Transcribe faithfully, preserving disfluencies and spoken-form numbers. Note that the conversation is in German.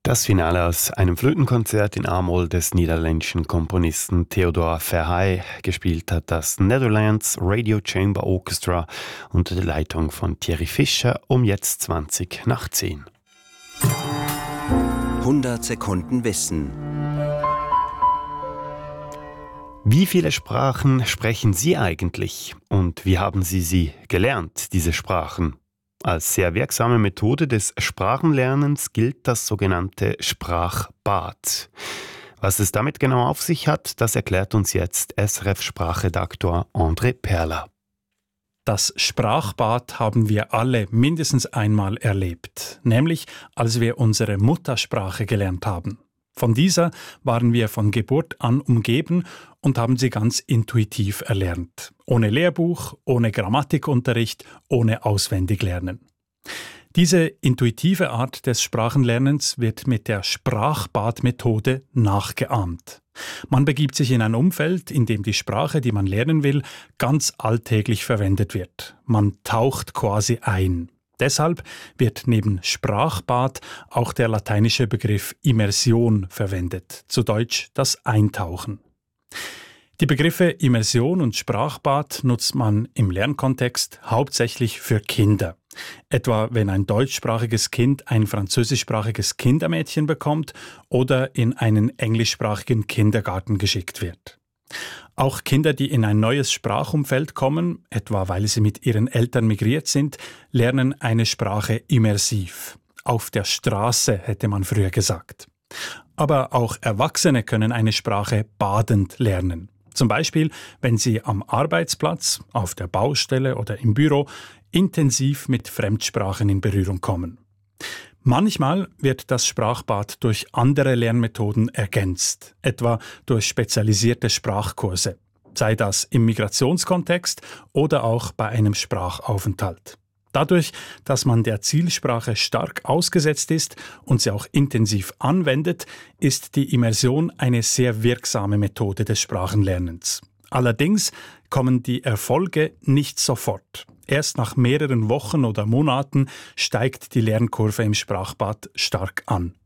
Das Finale aus einem Flötenkonzert in A-Moll des niederländischen Komponisten Theodor Verheij. Gespielt hat das Netherlands Radio Chamber Orchestra unter der Leitung von Thierry Fischer um jetzt zwanzig nach zehn. hundert Sekunden Wissen. Wie viele Sprachen sprechen Sie eigentlich? Und wie haben Sie sie gelernt, diese Sprachen? Als sehr wirksame Methode des Sprachenlernens gilt das sogenannte Sprachbad. Was es damit genau auf sich hat, das erklärt uns jetzt S R F-Sprachredaktor André Perla. Das Sprachbad haben wir alle mindestens einmal erlebt, nämlich als wir unsere Muttersprache gelernt haben. Von dieser waren wir von Geburt an umgeben und haben sie ganz intuitiv erlernt. Ohne Lehrbuch, ohne Grammatikunterricht, ohne Auswendiglernen. Diese intuitive Art des Sprachenlernens wird mit der Sprachbad-Methode nachgeahmt. Man begibt sich in ein Umfeld, in dem die Sprache, die man lernen will, ganz alltäglich verwendet wird. Man taucht quasi ein. Deshalb wird neben Sprachbad auch der lateinische Begriff Immersion verwendet, zu Deutsch das Eintauchen. Die Begriffe Immersion und Sprachbad nutzt man im Lernkontext hauptsächlich für Kinder. Etwa wenn ein deutschsprachiges Kind ein französischsprachiges Kindermädchen bekommt oder in einen englischsprachigen Kindergarten geschickt wird. Auch Kinder, die in ein neues Sprachumfeld kommen, etwa weil sie mit ihren Eltern migriert sind, lernen eine Sprache immersiv. Auf der Straße, hätte man früher gesagt. Aber auch Erwachsene können eine Sprache badend lernen. Zum Beispiel, wenn sie am Arbeitsplatz, auf der Baustelle oder im Büro intensiv mit Fremdsprachen in Berührung kommen. Manchmal wird das Sprachbad durch andere Lernmethoden ergänzt, etwa durch spezialisierte Sprachkurse, sei das im Migrationskontext oder auch bei einem Sprachaufenthalt. Dadurch, dass man der Zielsprache stark ausgesetzt ist und sie auch intensiv anwendet, ist die Immersion eine sehr wirksame Methode des Sprachenlernens. Allerdings kommen die Erfolge nicht sofort. Erst nach mehreren Wochen oder Monaten steigt die Lernkurve im Sprachbad stark an.